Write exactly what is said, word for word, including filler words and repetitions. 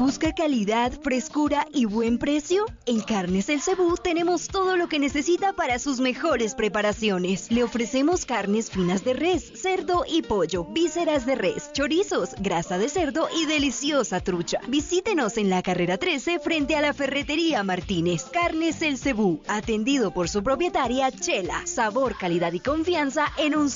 ¿Busca calidad, frescura y buen precio? En Carnes El Cebú tenemos todo lo que necesita para sus mejores preparaciones. Le ofrecemos carnes finas de res, cerdo y pollo, vísceras de res, chorizos, grasa de cerdo y deliciosa trucha. Visítenos en la carrera trece frente a la Ferretería Martínez. Carnes El Cebú, atendido por su propietaria Chela. Sabor, calidad y confianza en un